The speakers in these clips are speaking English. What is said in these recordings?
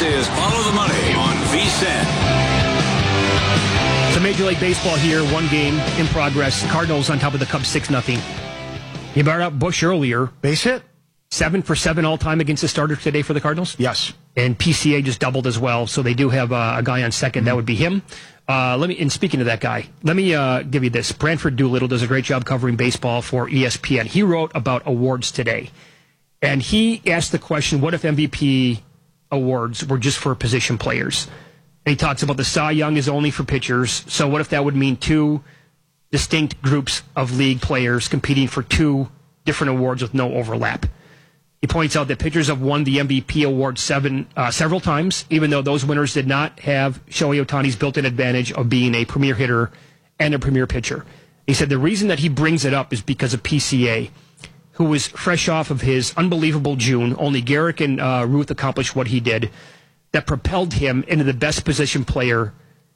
is Follow the Money on VSiN. So Major League Baseball here, one game in progress. Cardinals on top of the Cubs 6-0. You brought up Bush earlier. Base hit? 7 for 7 all-time against the starter today for the Cardinals? Yes. And PCA just doubled as well, so they do have a guy on second. That would be him. And speaking of that guy, let me give you this. Brantford Doolittle does a great job covering baseball for ESPN. He wrote about awards today, and he asked the question, what if MVP awards were just for position players? And he talks about the Cy Young is only for pitchers, so what if that would mean two distinct groups of league players competing for two different awards with no overlap? He points out that pitchers have won the MVP award several times, even though those winners did not have Shohei Ohtani's built-in advantage of being a premier hitter and a premier pitcher. He said the reason that he brings it up is because of PCA, who was fresh off of his unbelievable June. Only Garrick and Ruth accomplished what he did. That propelled him into the best position player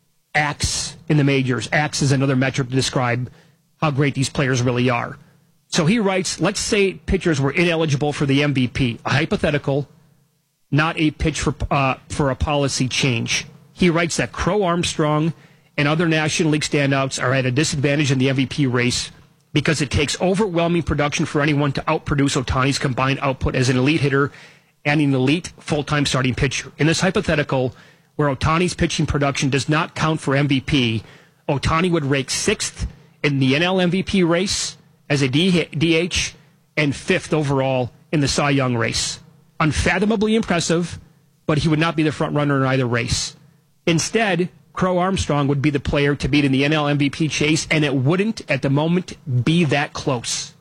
acts in the majors. Acts is another metric to describe how great these players really are. So he writes, let's say pitchers were ineligible for the MVP, a hypothetical, not a pitch for a policy change. He writes that Crow Armstrong and other National League standouts are at a disadvantage in the MVP race because it takes overwhelming production for anyone to outproduce Ohtani's combined output as an elite hitter and an elite full-time starting pitcher. In this hypothetical, where Ohtani's pitching production does not count for MVP, Ohtani would rank 6th in the NL MVP race as a DH and 5th overall in the Cy Young race. Unfathomably impressive, but he would not be the front runner in either race. Instead, Crow Armstrong would be the player to beat in the NL MVP chase, and it wouldn't, at the moment, be that close.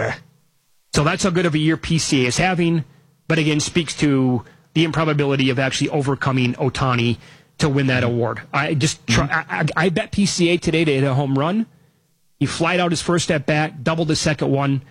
So that's how good of a year PCA is having, but again, speaks to the improbability of actually overcoming Ohtani to win that award. I bet PCA today to hit a home run. He flied out his first at bat, doubled the second one,